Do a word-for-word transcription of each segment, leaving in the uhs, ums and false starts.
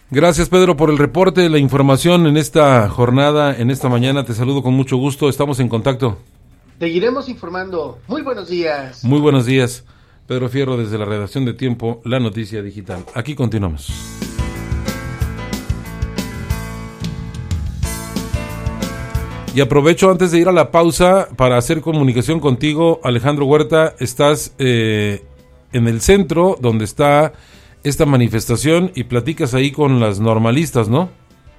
Gracias, Pedro, por el reporte, la información en esta jornada, en esta mañana. Te saludo con mucho gusto. Estamos en contacto. Seguiremos informando. Muy buenos días. Muy buenos días. Pedro Fierro desde la redacción de Tiempo, La Noticia Digital. Aquí continuamos. Y aprovecho antes de ir a la pausa para hacer comunicación contigo, Alejandro Huerta. Estás eh, en el centro donde está esta manifestación y platicas ahí con las normalistas, ¿no?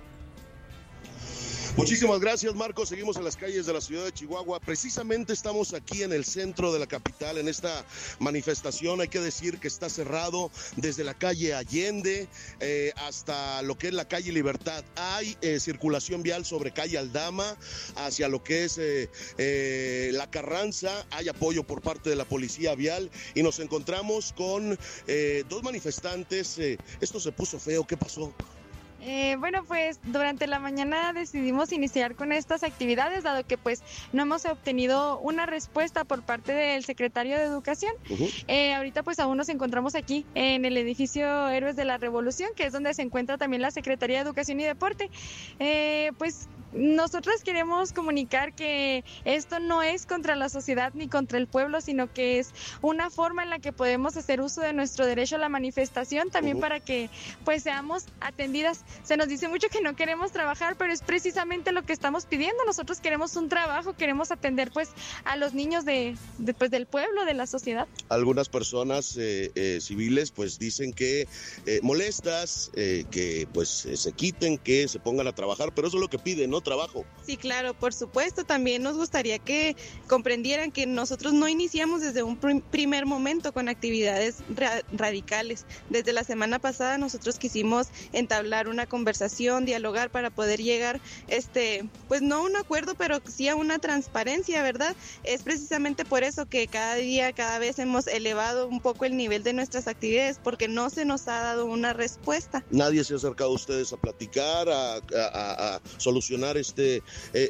Muchísimas gracias, Marco. Seguimos en las calles de la ciudad de Chihuahua. Precisamente estamos aquí en el centro de la capital, en esta manifestación. Hay que decir que está cerrado desde la calle Allende eh, hasta lo que es la calle Libertad. Hay eh, circulación vial sobre calle Aldama hacia lo que es eh, eh, la Carranza. Hay apoyo por parte de la policía vial y nos encontramos con eh, dos manifestantes. Eh, esto se puso feo. ¿Qué pasó? Eh, bueno, pues durante la mañana decidimos iniciar con estas actividades, dado que pues no hemos obtenido una respuesta por parte del secretario de Educación. Uh-huh. Eh, ahorita pues aún nos encontramos aquí en el edificio Héroes de la Revolución, que es donde se encuentra también la Secretaría de Educación y Deporte. Eh, pues nosotros queremos comunicar que esto no es contra la sociedad ni contra el pueblo, sino que es una forma en la que podemos hacer uso de nuestro derecho a la manifestación, también uh-huh. para que pues seamos atendidas. Se nos dice mucho que no queremos trabajar, pero es precisamente lo que estamos pidiendo. Nosotros queremos un trabajo, queremos atender pues a los niños de, de pues, del pueblo, de la sociedad. Algunas personas eh, eh, civiles pues dicen que eh, molestas, eh, que pues eh, se quiten, que se pongan a trabajar, pero eso es lo que piden, ¿no? Trabajo. Sí, claro, por supuesto. También nos gustaría que comprendieran que nosotros no iniciamos desde un pr- primer momento con actividades ra- radicales. Desde la semana pasada nosotros quisimos entablar una conversación, dialogar para poder llegar, este, pues no a un acuerdo, pero sí a una transparencia, ¿verdad? Es precisamente por eso que cada día, cada vez hemos elevado un poco el nivel de nuestras actividades, porque no se nos ha dado una respuesta. Nadie se ha acercado a ustedes a platicar, a, a, a solucionar este,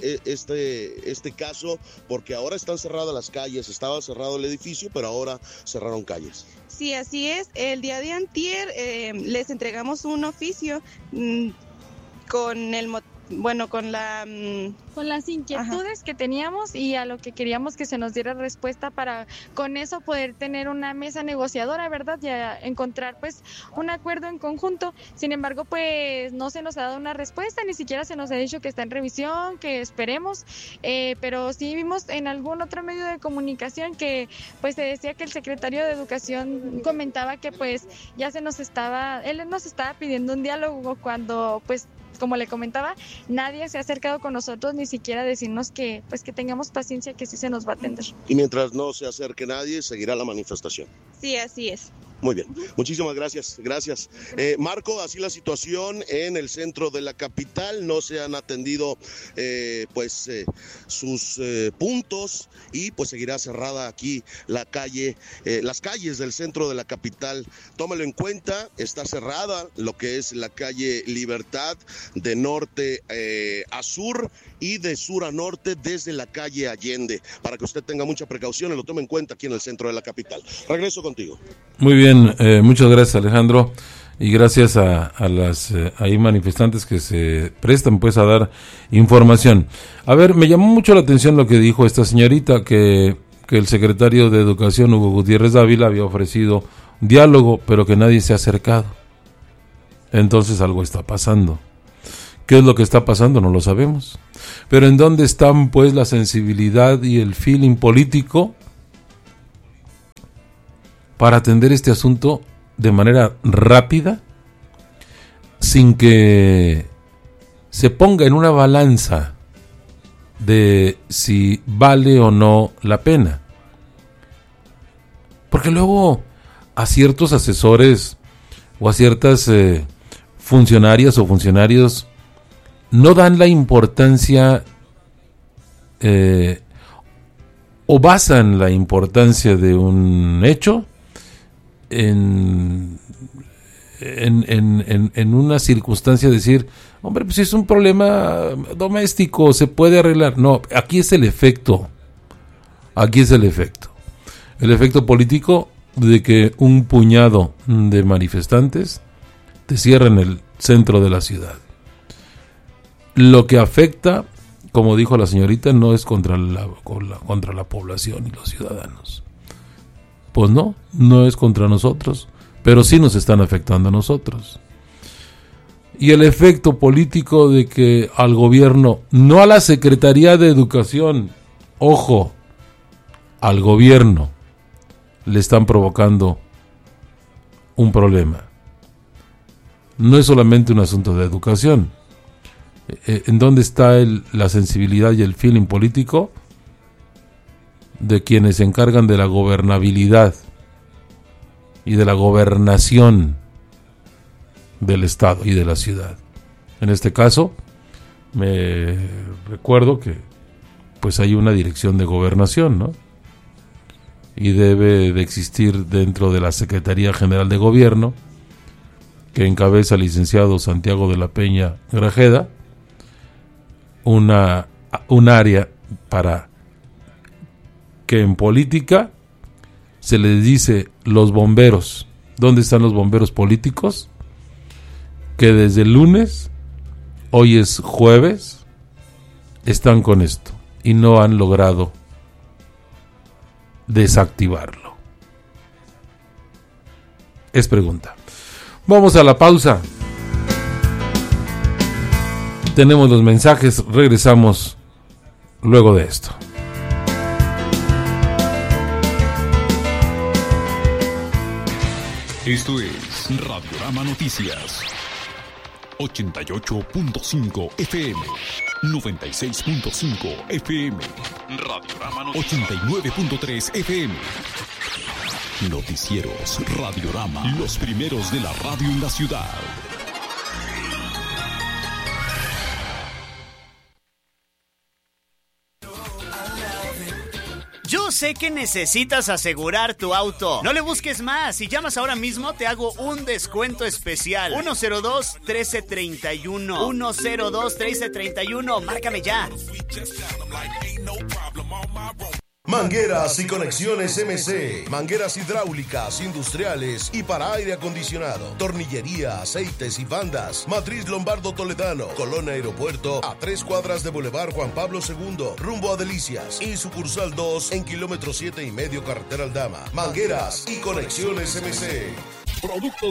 este, este caso, porque ahora están cerradas las calles. Estaba cerrado el edificio, pero ahora cerraron calles. Sí, así es. El día de antier eh, les entregamos un oficio mmm, con el motivo. Bueno, con la... Mmm... Con las inquietudes Ajá. que teníamos y a lo que queríamos que se nos diera respuesta para con eso poder tener una mesa negociadora, ¿verdad? Y a encontrar pues un acuerdo en conjunto. Sin embargo, pues no se nos ha dado una respuesta, ni siquiera se nos ha dicho que está en revisión, que esperemos, eh, pero sí vimos en algún otro medio de comunicación que pues se decía que el secretario de Educación comentaba que pues ya se nos estaba, él nos estaba pidiendo un diálogo cuando pues como le comentaba, nadie se ha acercado con nosotros, ni siquiera decirnos que pues que tengamos paciencia, que sí se nos va a atender. Y mientras no se acerque nadie, seguirá la manifestación. Sí, así es. Muy bien, muchísimas gracias, gracias. Eh, Marco, así la situación en el centro de la capital, no se han atendido eh, pues eh, sus eh, puntos y pues seguirá cerrada aquí la calle, eh, las calles del centro de la capital. Tómalo en cuenta, está cerrada lo que es la calle Libertad de norte eh, a sur y de sur a norte desde la calle Allende, para que usted tenga mucha precaución y lo tome en cuenta aquí en el centro de la capital. Regreso contigo. Muy bien, eh, muchas gracias, Alejandro, y gracias a, a las eh, ahí manifestantes que se prestan pues a dar información. A ver, me llamó mucho la atención lo que dijo esta señorita, que, que el secretario de Educación, Hugo Gutiérrez Dávila, había ofrecido diálogo, pero que nadie se ha acercado. Entonces algo está pasando. ¿Qué es lo que está pasando? No lo sabemos. Pero ¿en dónde están pues la sensibilidad y el feeling político para atender este asunto de manera rápida, sin que se ponga en una balanza de si vale o no la pena? Porque luego a ciertos asesores o a ciertas eh, funcionarias o funcionarios no dan la importancia eh, o basan la importancia de un hecho en, en, en, en, en una circunstancia de decir, hombre, pues si es un problema doméstico, se puede arreglar. No, aquí es el efecto, aquí es el efecto. El efecto político de que un puñado de manifestantes te cierran el centro de la ciudad. Lo que afecta, como dijo la señorita, no es contra la, contra la población y los ciudadanos. Pues no, no es contra nosotros, pero sí nos están afectando a nosotros. Y el efecto político de que al gobierno, no a la Secretaría de Educación, ojo, al gobierno le están provocando un problema. No es solamente un asunto de educación. ¿En dónde está el, la sensibilidad y el feeling político de quienes se encargan de la gobernabilidad y de la gobernación del Estado y de la ciudad? En este caso, me recuerdo que pues hay una dirección de gobernación, ¿no? Y debe de existir dentro de la Secretaría General de Gobierno, que encabeza el licenciado Santiago de la Peña Grajeda, una un área para que en política se les dice los bomberos. ¿Dónde están los bomberos políticos? Que desde el lunes, hoy es jueves, están con esto y no han logrado desactivarlo. Es pregunta. Vamos a la pausa. Tenemos los mensajes, regresamos luego de esto. Esto es Radiorama Noticias. ochenta y ocho punto cinco F M, noventa y seis punto cinco F M, Radiorama Noticias, ochenta y nueve punto tres F M. Noticieros Radiorama, los primeros de la radio en la ciudad. Yo sé que necesitas asegurar tu auto. No le busques más. Si llamas ahora mismo, te hago un descuento especial. uno cero dos, trece treinta y uno. uno cero dos, trece treinta y uno. Márcame ya. Mangueras y conexiones M C, mangueras hidráulicas, industriales y para aire acondicionado, tornillería, aceites y bandas. Matriz Lombardo Toledano, Colón Aeropuerto, a tres cuadras de Boulevard Juan Pablo segundo, rumbo a Delicias, y sucursal dos en kilómetro siete y medio carretera Aldama. Mangueras y conexiones M C. Productos